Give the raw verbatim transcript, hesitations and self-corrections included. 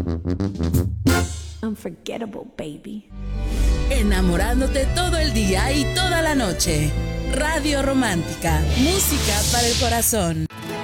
Unforgettable, baby. Enamorándote todo el día y toda la noche. Radio Romántica, música para el corazón.